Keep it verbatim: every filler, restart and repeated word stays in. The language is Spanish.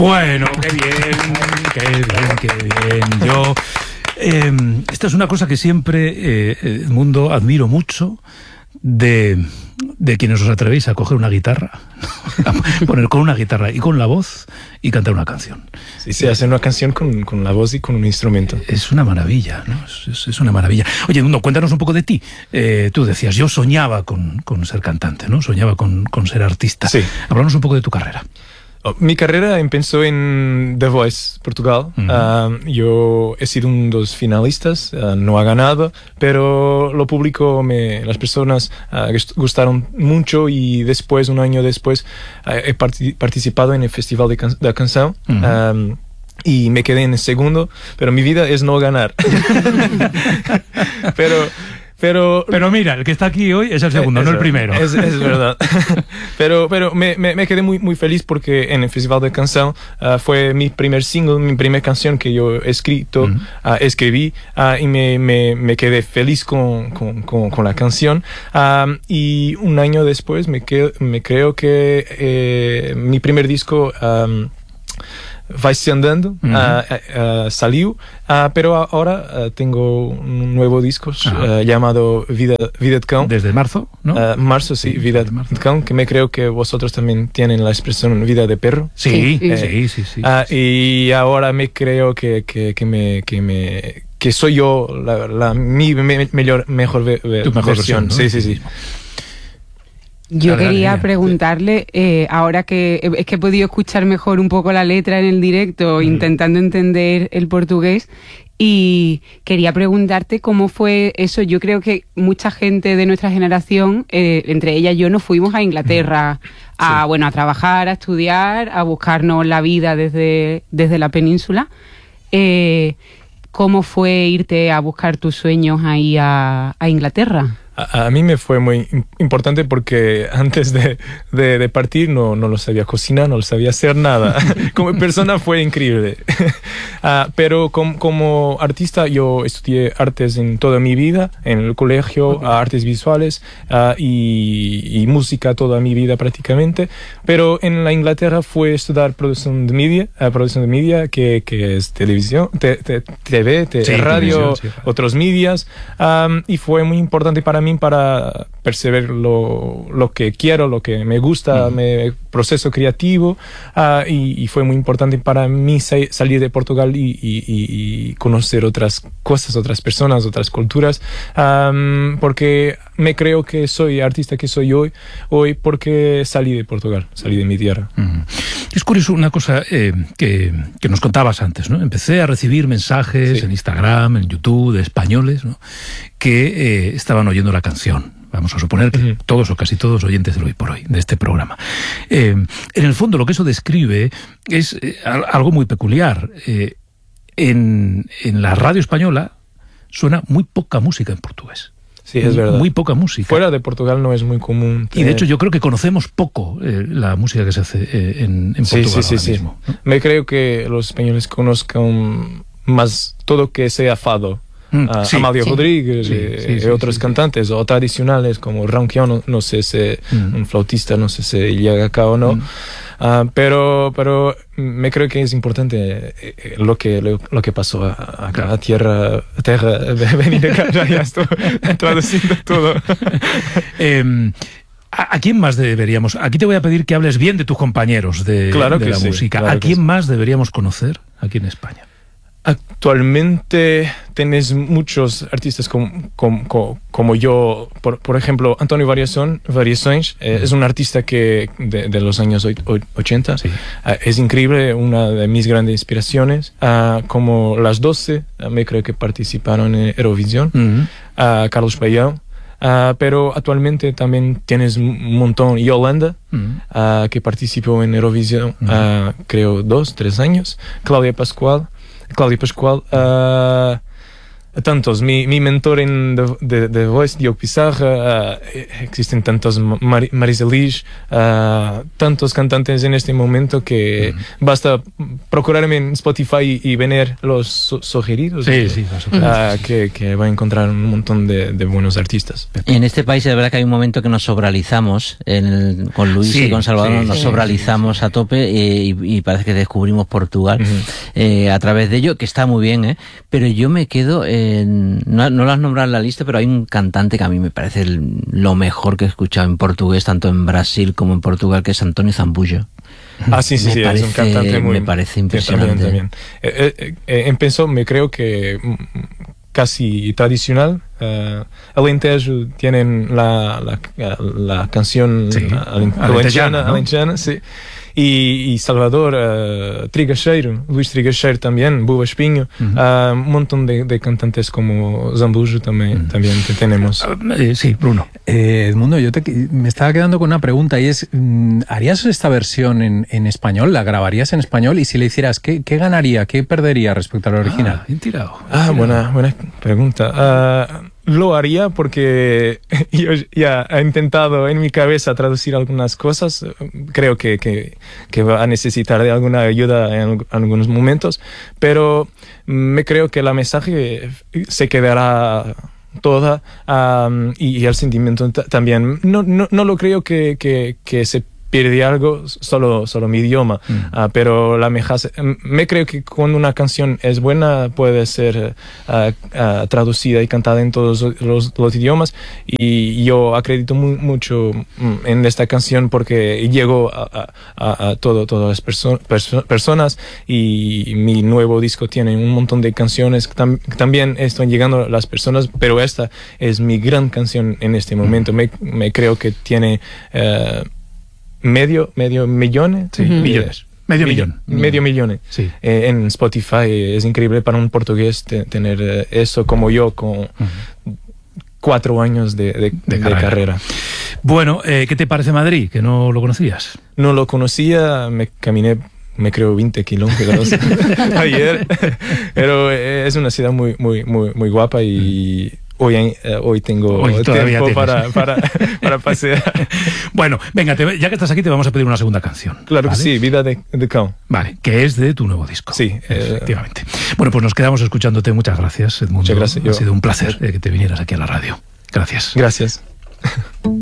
Bueno, qué bien, qué bien, qué bien. Yo, eh, esta es una cosa que siempre, eh, Edmundo, admiro mucho de, de quienes os atrevéis a coger una guitarra, a poner con una guitarra y con la voz y cantar una canción. Sí, se hace una canción con, con la voz y con un instrumento. Es una maravilla, ¿no? Es, es, es una maravilla. Oye, Edmundo, cuéntanos un poco de ti. Eh, tú decías, yo soñaba con, con ser cantante, ¿no? Soñaba con, con ser artista. Sí. Háblanos un poco de tu carrera. Oh, mi carrera empezó en The Voice, Portugal. Uh-huh. uh, yo he sido uno de los finalistas, uh, no ha ganado, pero lo público, me, las personas uh, gustaron mucho y después, un año después, uh, he part- participado en el Festival de, can- de Canción. Uh-huh. um, y me quedé en el segundo, pero mi vida es no ganar. pero... Pero, pero mira, el que está aquí hoy es el segundo, es, no el primero. Es, es verdad. pero pero me, me, me quedé muy, muy feliz porque en el Festival de Canción uh, fue mi primer single, mi primera canción que yo he escrito, uh-huh. uh, escribí uh, y me, me, me quedé feliz con, con, con, con la canción. Um, y un año después me, quedo, me creo que eh, mi primer disco... Um, Vai-se Andando, uh-huh. uh, uh, salió, uh, pero ahora uh, tengo un nuevo disco uh-huh. uh, llamado Vida, Vida de Cão. Desde marzo, ¿no? Uh, marzo, sí, sí Vida de marzo. Cão, que me creo que vosotros también tienen la expresión Vida de Perro. Sí, sí, eh, sí, sí, sí, uh, sí. Y ahora me creo que, que, que me... Que me que soy yo la, la mi me, mejor, mejor, ve, ve, mejor versión, versión, ¿no? Sí, sí, sí. Yo quería preguntarle, eh, ahora que es que he podido escuchar mejor un poco la letra en el directo, mm. intentando entender el portugués, y quería preguntarte cómo fue eso. Yo creo que mucha gente de nuestra generación, eh, entre ellas yo, nos fuimos a Inglaterra mm. a, sí. bueno, a trabajar, a estudiar, a buscarnos la vida desde, desde la península. Eh, ¿Cómo fue irte a buscar tus sueños ahí a, a Inglaterra? A, a mí me fue muy importante porque antes de, de, de partir no, no lo sabía cocinar, no lo sabía hacer nada. Como persona fue increíble. uh, pero com, como artista yo estudié artes en toda mi vida, en el colegio, okay. uh, artes visuales uh, y, y música toda mi vida prácticamente. Pero en la Inglaterra fue estudiar producción de media, uh, producción de media que, que es televisión, te, te, T V, te, sí, radio, sí, otros medios. Um, y fue muy importante para mí para percibir lo, lo que quiero, lo que me gusta, uh-huh. mi proceso creativo, uh, y, y fue muy importante para mí sa- salir de Portugal y, y, y conocer otras cosas, otras personas, otras culturas, um, porque me creo que soy artista que soy hoy, hoy porque salí de Portugal, salí de mi tierra. Uh-huh. Es curioso una cosa eh, que, que nos contabas antes, ¿no? Empecé a recibir mensajes sí. en Instagram, en YouTube, de españoles, ¿no? que eh, estaban oyendo la canción. Vamos a suponer que uh-huh. todos o casi todos oyentes de Hoy por Hoy, de este programa. Eh, en el fondo lo que eso describe es eh, algo muy peculiar. Eh, en, en la radio española suena muy poca música en portugués. Sí, es verdad. Muy poca música. Fuera de Portugal no es muy común. Y de hecho yo creo que conocemos poco eh, la música que se hace eh, en, en sí, Portugal sí, ahora sí, mismo, sí. ¿no? Me creo que los españoles conozcan más todo que sea fado. Mm, uh, sí, Amália sí. Rodríguez sí, y, sí, sí, y otros sí, cantantes sí. o tradicionales como Ronquion, no, no sé si mm. un flautista, no sé si llega acá o no. Mm. Uh, pero pero me creo que es importante eh, lo que lo, lo que pasó a, acá a tierra a tierra venir acá, ya, ya estoy traduciendo todo. eh, ¿A quién más deberíamos? Aquí te voy a pedir que hables bien de tus compañeros de, claro de que la sí, música. Claro ¿A quién sí. más deberíamos conocer aquí en España? Actualmente tenés muchos artistas como, como, como yo, por, por ejemplo, Antonio Variación, Variações, eh, es un artista que de, de los años ochenta, sí. uh, es increíble, una de mis grandes inspiraciones, uh, como Las doce, uh, me creo que participaron en Eurovisión, uh-huh. uh, Carlos Payão. Uh, pero actualmente también tienes un montón. Yolanda, uh-huh. uh, que participó en Eurovisión, uh-huh. uh, creo dos, tres años. Claudia Pascual. Cláudia Pascual, uh, tantos. Mi, mi mentor en The, The, The Voice, Diogo Pizarra, uh, existen tantos, Mar Marisa Liz, uh, tantos cantantes en este momento que mm. basta procurarme en Spotify y, y ver los su sugeridos. Sí, sí, uh, que, que va a encontrar un montón de, de buenos artistas. En este país de verdad que hay un momento que nos sobralizamos, en el, con Luis sí, y con Salvador sí, nos sí, sobralizamos sí, sí. a tope eh, y, y parece que descubrimos Portugal uh-huh. eh, a través de ello, que está muy bien, ¿eh? Pero yo me quedo en... No, no lo has nombrado en la lista, pero hay un cantante que a mí me parece el, lo mejor que he escuchado en portugués, tanto en Brasil como en Portugal, que es Antonio Zambujo. Ah, sí, sí, me sí, parece, es un cantante muy... Me parece impresionante. También, también. Eh, eh, eh, empezó, me creo que casi tradicional. Uh, Alentejo tienen la, la, la canción sí, alentejana, ¿no? alentejana, sí. Y, y Salvador, uh, Trigacheiro, Luis Trigacheiro también, Buba Espinho, uh-huh. uh, un montón de, de cantantes como Zambujo también, uh-huh. también te tenemos. Uh, eh, sí, Bruno. Eh, Edmundo, yo te, me estaba quedando con una pregunta y es, ¿harías esta versión en, en español? ¿La grabarías en español? Y si le hicieras, ¿qué, qué ganaría? ¿Qué perdería respecto al original? Ah, bien tirado. Bien ah tirado. Buena, buena pregunta. Uh, Lo haría porque yo ya he intentado en mi cabeza traducir algunas cosas. Creo que, que, que va a necesitar de alguna ayuda en algunos momentos, pero me creo que la mensaje se quedará toda um, y, y el sentimiento también. No, no, no lo creo que, que, que se pierde algo, solo, solo mi idioma, mm. uh, pero la mejase, me creo que cuando una canción es buena puede ser uh, uh, traducida y cantada en todos los, los idiomas, y yo acredito muy, mucho en esta canción porque llegó a, a, a todo, todas las perso perso personas, y mi nuevo disco tiene un montón de canciones que tam también están llegando a las personas, pero esta es mi gran canción en este momento. Mm. me, me creo que tiene uh, medio medio millón sí, uh-huh. millones medio millón medio millón sí. eh, en Spotify. Es increíble para un portugués te, tener eh, eso como yo con uh-huh. cuatro años de, de, de, carrera. de carrera. Bueno, eh, ¿qué te parece Madrid? Que no lo conocías. No lo conocía, me caminé me creo veinte kilómetros ayer, pero eh, es una ciudad muy muy muy muy guapa y Hoy, eh, hoy tengo hoy tiempo para, para, para pasear. Bueno, venga, te, ya que estás aquí te vamos a pedir una segunda canción. Claro, ¿vale? Que sí, Vida de, de Cão. Vale, que es de tu nuevo disco. Sí. Efectivamente. Eh, bueno, pues nos quedamos escuchándote. Muchas gracias, Edmundo. Muchas gracias. Ha sido un placer eh, que te vinieras aquí a la radio. Gracias. Gracias.